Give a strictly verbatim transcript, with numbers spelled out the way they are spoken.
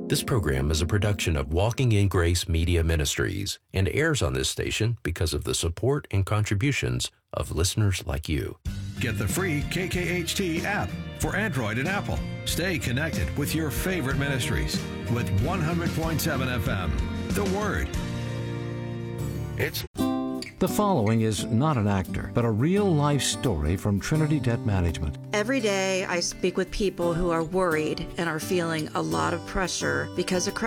This program is a production of Walking in Grace Media Ministries and airs on this station because of the support and contributions of listeners like you. Get the free K K H T app for Android and Apple. Stay connected with your favorite ministries with one hundred point seven F M. The Word. It's The following is not an actor, but a real-life story from Trinity Debt Management. Every day I speak with people who are worried and are feeling a lot of pressure because of